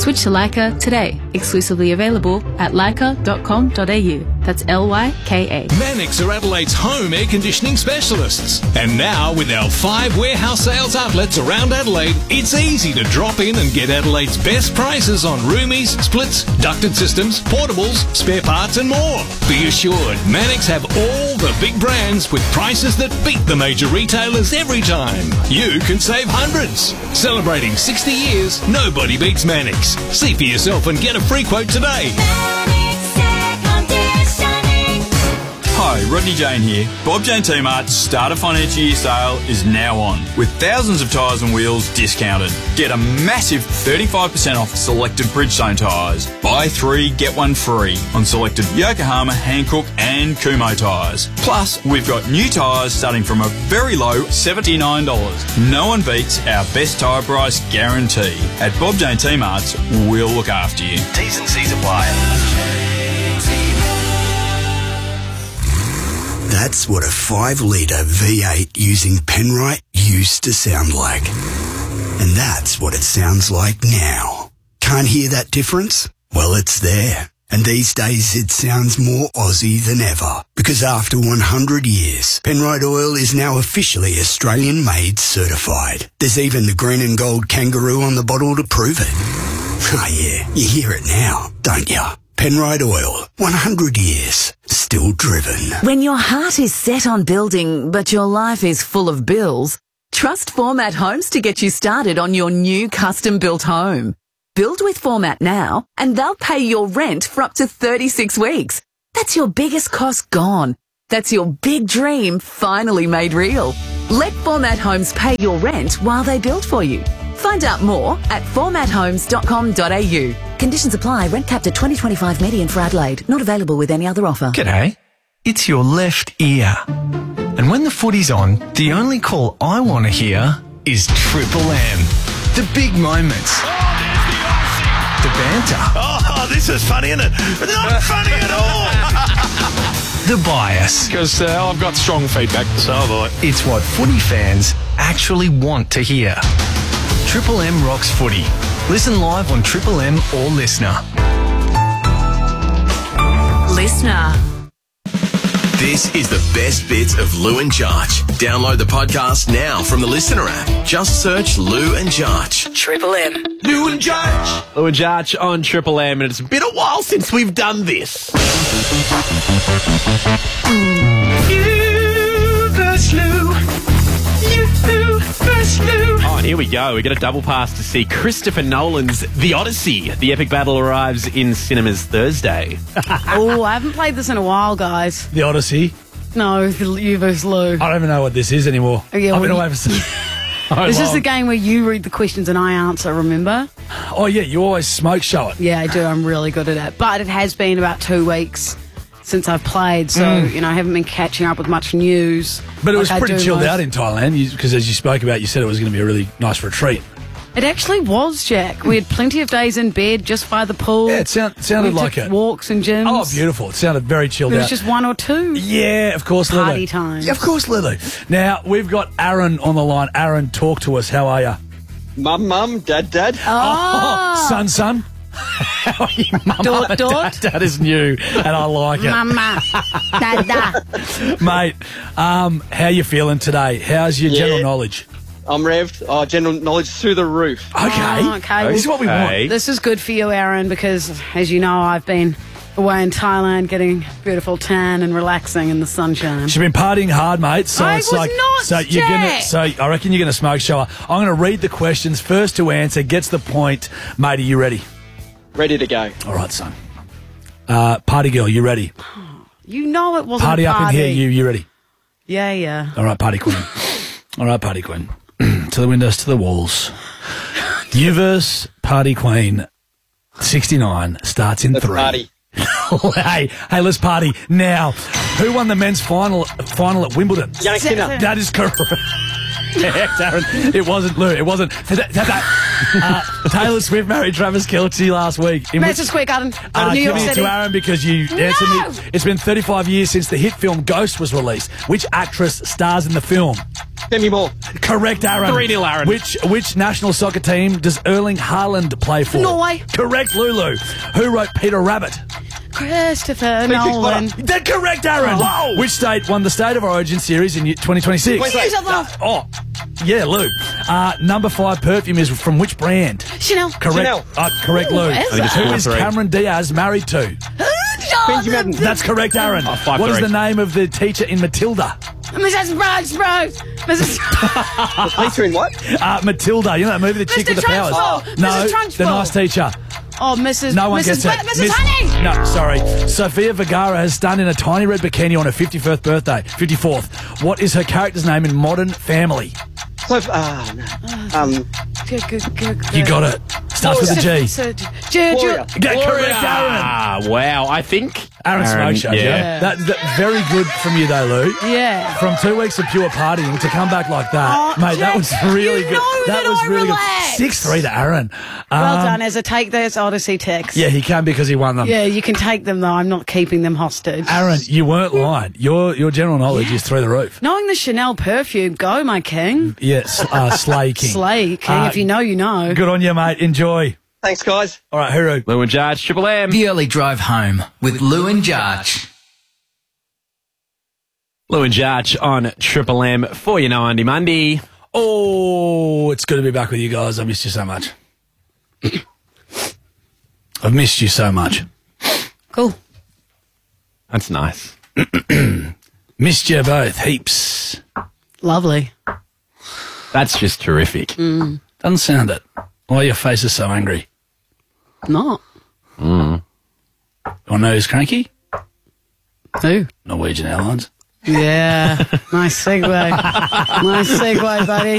Switch to Leica today. Exclusively available at leica.com.au. That's Lyka. Mannix are Adelaide's home air conditioning specialists. And now, with our 5 warehouse sales outlets around Adelaide, it's easy to drop in and get Adelaide's best prices on roomies, splits, ducted systems, portables, spare parts and more. Be assured, Mannix have all the big brands with prices that beat the major retailers every time. You can save hundreds. Celebrating 60 years, nobody beats Mannix. See for yourself and get a free quote today. Hi, Rodney Jane here. Bob Jane T-Mart's Starter Financial Year sale is now on, with thousands of tyres and wheels discounted. Get a massive 35% off selected Bridgestone tyres. Buy 3, get 1 free on selected Yokohama, Hankook and Kumho tyres. Plus, we've got new tyres starting from a very low $79. No one beats our best tyre price guarantee. At Bob Jane T-Mart's, we'll look after you. T's and C's apply. That's what a 5-litre V8 using Penrite used to sound like. And that's what it sounds like now. Can't hear that difference? Well, it's there. And these days it sounds more Aussie than ever. Because after 100 years, Penrite Oil is now officially Australian-made certified. There's even the green and gold kangaroo on the bottle to prove it. Oh yeah, you hear it now, don't you? Penrite Oil, 100 years, still driven. When your heart is set on building, but your life is full of bills, trust Format Homes to get you started on your new custom-built home. Build with Format now, and they'll pay your rent for up to 36 weeks. That's your biggest cost gone. That's your big dream finally made real. Let Format Homes pay your rent while they build for you. Find out more at formathomes.com.au. Conditions apply. Rent capped at 2025 median for Adelaide. Not available with any other offer. G'day. It's your left ear. And when the footy's on, the only call I want to hear is Triple M. The big moments. The banter. Oh, this is funny, isn't it? Not funny at all. The bias. Because I've got strong feedback. So have I. It's what footy fans actually want to hear. Triple M rocks footy. Listen live on Triple M or Listener. Listener. This is the best bits of Lou and Jarch. Download the podcast now from the Listener app. Just search Lou and Jarch. Triple M. Lou and Jarch. Lou and Jarch on Triple M, and it's been a while since we've done this. You versus Lou. You versus Lou. Oh, and here we go. We get a double pass to see Christopher Nolan's The Odyssey. The epic battle arrives in cinemas Thursday. Oh, I haven't played this in a while, guys. The Odyssey? No, You vs. Lou. I don't even know what this is anymore. Yeah, I've been away for so This is the game where you read the questions and I answer, remember? Oh, yeah, you always smoke show it. Yeah, I do. I'm really good at it. But it has been about 2 weeks since I've played, so, I haven't been catching up with much news. But it was pretty chilled out in Thailand, because as you spoke about, you said it was going to be a really nice retreat. It actually was, Jack. We had plenty of days in bed just by the pool. Yeah, it sounded like it. Walks and gyms. Oh, beautiful. It sounded very chilled out. It was just 1 or 2. Yeah, of course, Lulu. Party time. Yeah, of course, Lulu. Now, we've got Aaron on the line. Aaron, talk to us. How are you? Mum, dad. Oh. Son. How are you, Mum? Dot. Dad is new, and I like it. Mama. Dada. Mate, how you feeling today? How's your general knowledge? I'm revved. General knowledge through the roof. Okay. This is what we want. This is good for you, Aaron, because, as you know, I've been away in Thailand getting beautiful tan and relaxing in the sunshine. She's been partying hard, mate. So I it's was like, not, so you're gonna. So I reckon you're gonna smoke show her. I'm gonna read the questions. First to answer gets the point. Mate, are you ready? Ready to go. All right, son. Party girl, you ready? You know it wasn't Party a up in here. You ready? Yeah. All right, party queen. All right, party queen. To the windows, to the walls. You versus party queen. 69 starts in 3. Party. hey, let's party now. Who won the men's final at Wimbledon? Yannick Sinner. That is correct. Aaron, it wasn't Lou. It wasn't. Taylor Swift married Travis Kelce last week. Madison Square Garden, New York giving City. it to Aaron because you answered me. It's been 35 years since the hit film Ghost was released. Which actress stars in the film? Demi Moore. Correct, Aaron. 3-0, Aaron. Which national soccer team does Erling Haaland play for? Norway. Correct, Lulu. Who wrote Peter Rabbit? Christopher Nolan. That's correct, Aaron. Whoa. Which state won the State of Origin series in 2026? Queensland. Oh, yeah, Lou. Number 5 perfume is from which brand? Chanel. Correct. Chanel. Correct, Lou. I think it's Who number is 3. Cameron Diaz married to? Benjamin. That's correct, Aaron. 5-3. What is the name of the teacher in Matilda? Mrs. Rose. Mrs. Teacher in what? Matilda. You know that movie, The Chick Mr. with the Powers? Trunchbull. No, Mrs. Trunchbull. the nice teacher. Oh, Mrs. No one Mrs. gets it. Mrs. Honey. No, sorry. Sofia Vergara has stunned in a tiny red bikini on her 54th birthday. 54th. What is her character's name in Modern Family? No. You got it. Starts with a G. Gloria. Yeah, correct, Aaron. Ah, wow. I think Aaron Smoke Show, yeah. That very good from you, though, Lou. Yeah. From 2 weeks of pure partying to come back like that, Oh, mate, that was Jack, really you good. know That that was I really relaxed. good. 6-3 to Aaron. Well done, as a take those Odyssey texts. Yeah, he can because he won them. Yeah, you can take them though. I'm not keeping them hostage. Aaron, you weren't lying. Your general knowledge is through the roof. Knowing the Chanel perfume, go, my king. Yes, Slay King. Slay king. If you know, you know. Good on you, mate. Enjoy. Thanks, guys. All right, Huru. Lou and Jarge, Triple M. The early drive home with Lou and Jarge. Lou and Jarge on Triple M for your 90 Monday. Oh, it's good to be back with you guys. I missed you so much. I've missed you so much. Cool. That's nice. Missed you both heaps. Lovely. That's just terrific. Doesn't sound it. Why your face is so angry? Not. You want to know who's cranky? Who? Norwegian Airlines. Yeah. Nice segue. Nice segue, buddy.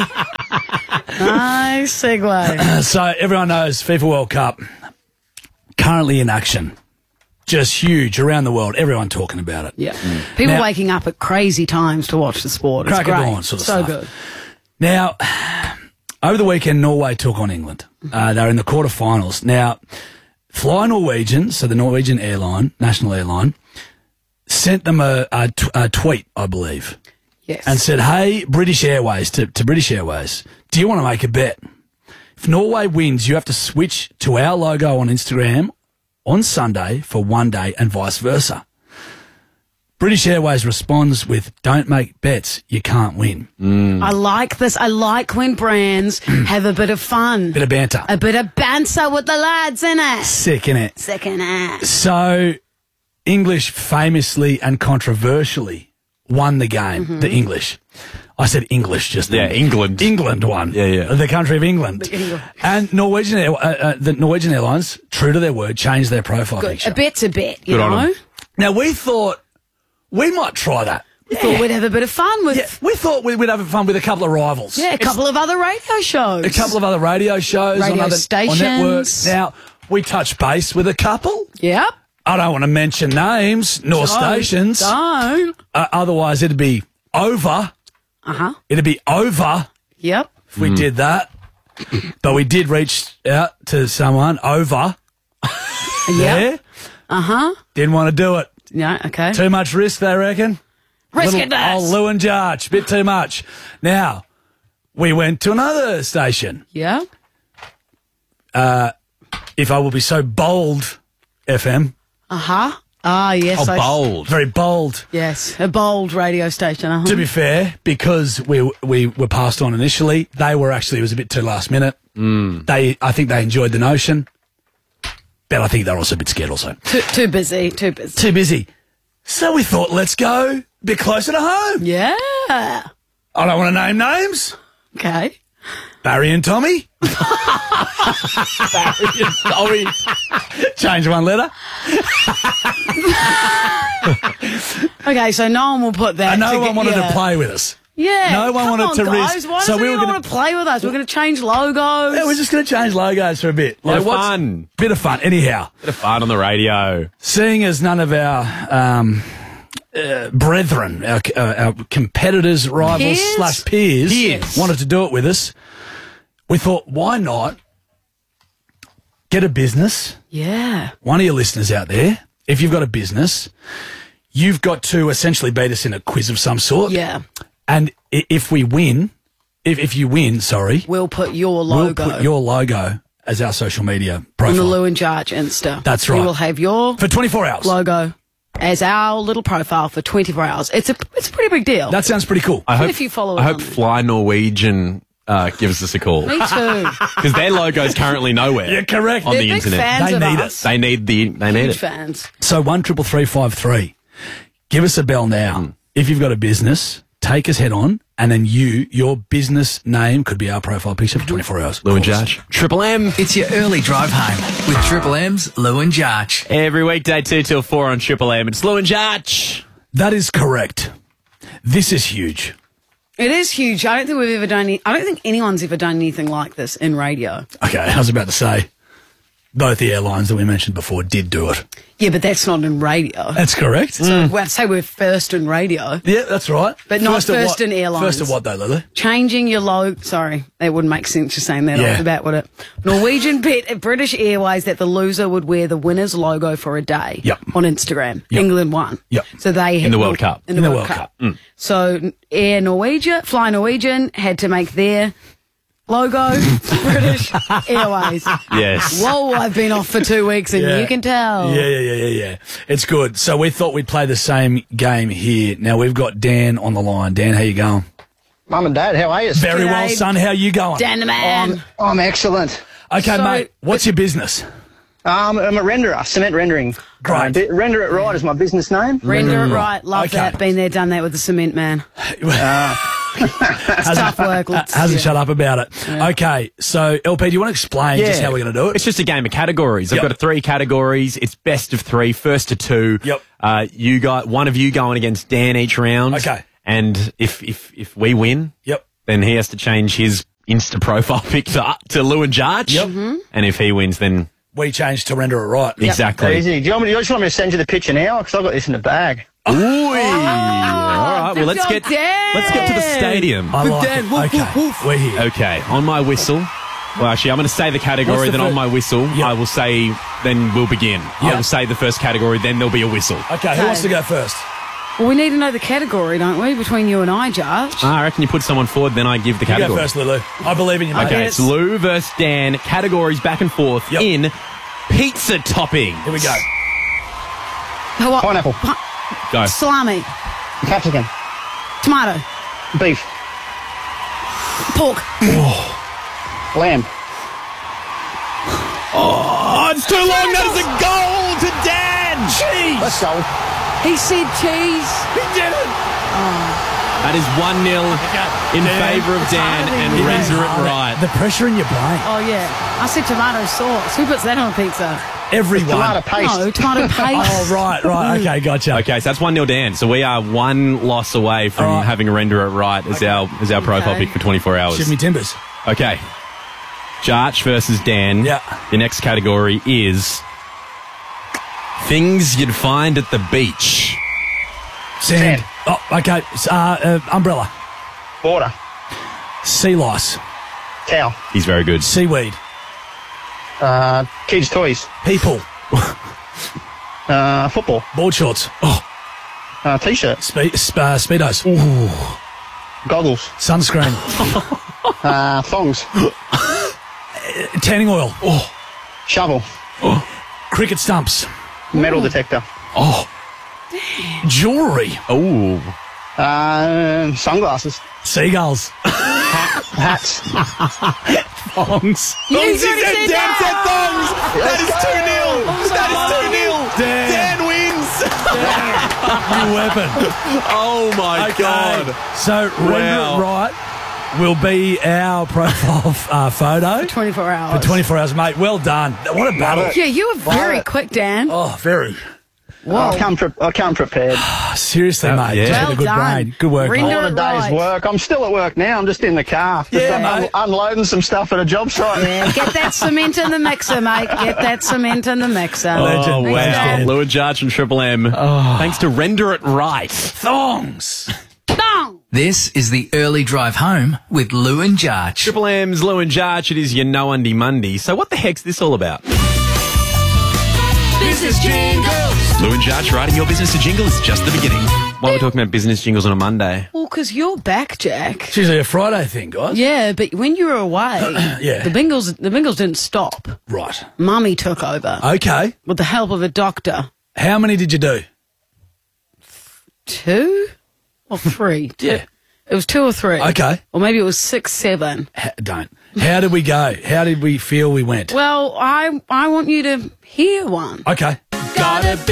Nice segue. So everyone knows FIFA World Cup currently in action. Just huge around the world. Everyone talking about it. Yeah. People Now- waking up at crazy times to watch the sport. It's Crack of great. dawn sort of so stuff. good. Now, over the weekend, Norway took on England. They're in the quarterfinals. Now, Fly Norwegian, so the Norwegian airline, national airline, sent them a tweet, I believe, Yes. and said, hey, British Airways, to British Airways, do you want to make a bet? If Norway wins, you have to switch to our logo on Instagram on Sunday for one day and vice versa. British Airways responds with, don't make bets, you can't win. I like this. I like when brands have a bit of fun. Bit of banter. A bit of banter with the lads, innit? Sick, innit? Second ass. So, English famously and controversially won the game, the English. I said English just then. Yeah, England. England won. Yeah. The country of England. And Norwegian, the Norwegian Airlines, true to their word, changed their profile Good. picture. A bet's a bet, you Good on know? 'em. Now, we thought we might try that. We thought we'd have a bit of fun with... Yeah, we thought we'd have fun with a couple of rivals. Yeah, a couple of other radio shows. A couple of other radio shows Radio on other stations. on networks. Now, we touched base with a couple. Yep. I don't want to mention names nor stations. Don't. Otherwise, it'd be over. Uh-huh. It'd be over Yep. if we did that. But we did reach out to someone over there. Uh-huh. Didn't want to do it. Yeah, okay. Too much risk, they reckon. Risk Little it, old Lou and Jarge, bit too much. Now, we went to another station. Yeah. If I will be so bold, FM. Uh-huh. Ah, yes. Bold. Very bold. Yes, a bold radio station. Uh-huh. To be fair, because we were passed on initially, they were actually, it was a bit too last minute. I think they enjoyed the notion, but I think they're also a bit scared also. Too busy. Too busy. So we thought, let's go a bit closer to home. Yeah. I don't want to name names. Okay. Barry and Tommy. Barry and Tommy. Change one letter. Okay, so no one will put that. And no one wanted to play with us. Yeah. No one come wanted on, to guys. risk. Why So does we were anyone gonna- want to play with us? We're going to change logos. Yeah, we're just going to change logos for a bit. Bit of fun. Bit of fun. Anyhow, Bit of fun on the radio. seeing as none of our brethren, our competitors, rivals / peers wanted to do it with us, we thought, why not get a business? Yeah. One of your listeners out there, if you've got a business, you've got to essentially beat us in a quiz of some sort. Yeah. And if we win, if you win, sorry, We'll put your logo we'll put your logo as our social media on profile. the Lou and Jarch Insta. That's right. We will have your For 24 hours. logo as our little profile for 24 hours. It's a pretty big deal. That sounds pretty cool. I hope, if you follow I us hope on- Fly Norwegian gives us a call. Me too. Because their logo is currently nowhere. Yeah, correct. On They're the big internet. fans They of need us. They need Huge it. fans. So 13353. Give us a bell now. If you've got a business, take us head on, and then your business name could be our profile picture for 24 hours. Lou and Jarch. Triple M. It's your early drive home with Triple M's Lou and Jarch. Every weekday 2 till 4 on Triple M. It's Lou and Jarch. That is correct. This is huge. It is huge. I don't think we've ever done. I don't think anyone's ever done anything like this in radio. Okay, I was about to say, both the airlines that we mentioned before did do it. Yeah, but that's not in radio. That's correct. So I'd say we're first in radio. Yeah, that's right. But not of first what? in airlines. First of what, though, Lily? Changing your logo. Sorry, that wouldn't make sense. You're saying that Yeah. off the bat, would it? Norwegian bet at British Airways that the loser would wear the winner's logo for a day. Yep. On Instagram. Yep. England won. Yep. So they had In the World Cup. In the World Cup. So Fly Norwegian had to make their logo British Airways. Yes. Whoa, I've been off for 2 weeks and Yeah. you can tell. Yeah. It's good. So we thought we'd play the same game here. Now we've got Dan on the line. Dan, how you going? Mum and Dad, how are you? Very well, G'day. son. How you going? Dan the man. I'm excellent. Okay, So- mate. What's your business? I'm a renderer, cement rendering. Great. Render It Right is my business name. Render it right. Love Okay. that. Been there, done that with the cement man. It's tough work. Hasn't shut up about it. Okay, so LP, do you want to explain just how we're going to do it? It's just a game of categories. Yep. I've got 3 categories. It's best of 3, first to 2. Yep. You got one of you going against Dan each round. Okay. And if we win, Yep. then he has to change his Insta profile picture to Lou and Jarch. Yep. And if he wins, then We changed to Render It Right. exactly. Easy. Do you just want me to send you the picture now? Because I've got this in the bag. Ooh. All right. Well, let's go, get to the stadium. I like Dan, it. woof, Okay, woof, woof. we're here. Okay. On my whistle. Well, actually, I'm going to say the category, What's the then on fir- my whistle, Yep. I will say, then we'll begin. I Yep. will say the first category, then there'll be a whistle. Okay, who wants to go first? Well, we need to know the category, don't we? Between you and I, Jarch. I reckon you put someone forward, then I give the You go category. first, Lulu. I believe in you, mate. Okay, Yes. it's Lou versus Dan. Categories back and forth Yep. in pizza topping. Here we go. Pineapple, Go. Salami, capsicum, tomato, beef, pork, lamb, Oh, it's too long. That is a goal to Dan. Cheese! let's go. He said cheese. He did it! That is 1-0 in favour of Dan and render it right. The pressure in your brain. Oh, yeah. I said tomato sauce. Who puts that on a pizza? Everyone. Tomato paste. No, tomato paste. Oh, right. Okay, gotcha. Okay, so that's 1-0 Dan. So we are one loss away from All right. having a render it right as our profile Okay. pick for 24 hours. Shiv me timbers. Okay. Jarch versus Dan. Yeah. Your next category is things you'd find at the beach. Sand. Oh, okay. Umbrella. Water, Sea lice. towel, He's very good. Seaweed. kids' toys, People. football, Board shorts. Oh, t-shirt, Speedos. goggles, Sunscreen. thongs, Tanning oil. Oh, shovel, cricket stumps. metal detector, Oh, jewellery. Oh. sunglasses, Seagulls. hats. Thongs. You already said Dan said thongs. That is 2-0. That is 2-0. Dan wins. New weapon. Oh my God. So, Wow. Render It Right will be our profile photo 24 hours. for 24 hours, mate. Well done. What a battle. Yeah, you were very quick, Dan. Oh, very. I come prepared. Seriously, mate. yeah. Just with Well a good done. brain. Good work. Render mate. On a it day's right. work. I'm still at work now. I'm just in the car. Just mate. unloading some stuff at a job site. Yeah, get that cement in the mixer, mate. Get that cement in the mixer. Oh, Legend. wow. Dan. Lou and Jarch and Triple M. Thanks to Render It Right. Thongs. Bang! This is the early drive home with Lou and Jarch. Triple M's Lou and Jarch. It is your No Undie Monday. So what the heck's this all about? Business Jingles. Lou and Jarch writing your business a jingle is just the beginning. Why are we talking about business jingles on a Monday? Well, because you're back, Jack. It's usually a Friday thing, guys. Yeah, but when you were away, Yeah. the Bengals didn't stop. Right. Mummy took over Okay. with the help of a doctor. How many did you do? 2 or 3? Yeah. It was 2 or 3. Okay. Or maybe it was 6, 7. Don't. How did we go? How did we feel we went? Well, I want you to hear one. Okay. Gotta be